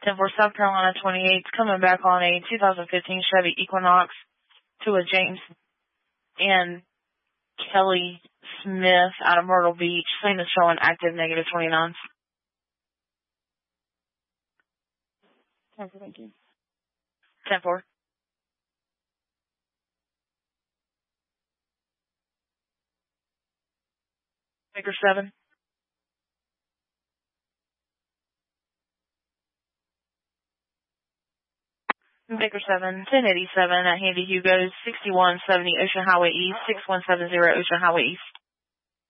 10-4 South Carolina 28, coming back on a 2015 Chevy Equinox to a James and Kelly Smith out of Myrtle Beach. Same is showing active negative 29s. 10-4, thank you. 10-4. Baker 7. Baker 7, 1087 at Handy Hugo's, 6170 Ocean Highway East, 6170 Ocean Highway East.